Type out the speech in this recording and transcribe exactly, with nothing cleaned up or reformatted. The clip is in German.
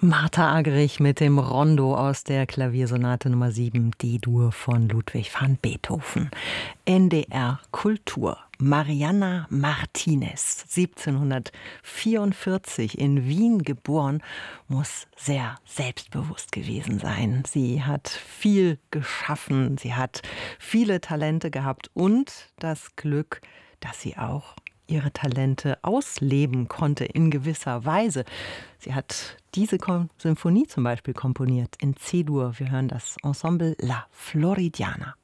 Martha Argerich mit dem Rondo aus der Klaviersonate Nummer sieben D-Dur von Ludwig van Beethoven. N D R Kultur. Marianna Martinez, siebzehnhundertvierundvierzig in Wien geboren, muss sehr selbstbewusst gewesen sein. Sie hat viel geschaffen, sie hat viele Talente gehabt und das Glück, dass sie auch ihre Talente ausleben konnte in gewisser Weise. Sie hat diese Kom- Symphonie zum Beispiel komponiert in C-Dur. Wir hören das Ensemble La Floridiana.